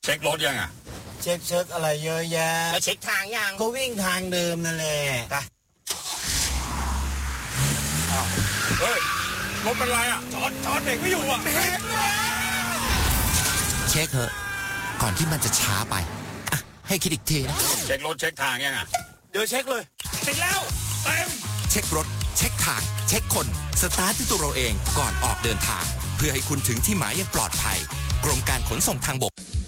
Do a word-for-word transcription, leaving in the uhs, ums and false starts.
ช็ครถยังอ่ะเช็คเช็คอะไรเยอะแยะแล้วเช็คทางยังก็วิ่งทางเดิมนั่นแหละไปเฮ้ยรถเป็นไรอ่ะจอดจอดเบรกไม่อยู่อ่ะเบรกเช็คเถอะก่อนที่มันจะช้าไปอ่ะให้คิดอีกทีนะเช็ครถเช็คทางยังอ่ะเดี๋ยวเช็คเลยติดแล้วเต็มเช็ครถเช็คทางเช็คคนสตาร์ทที่ตัวเราเองก่อนออกเดินทางเพื่อให้คุณถึงที่หมายอย่างปลอดภัยกรมการขนส่งทางบก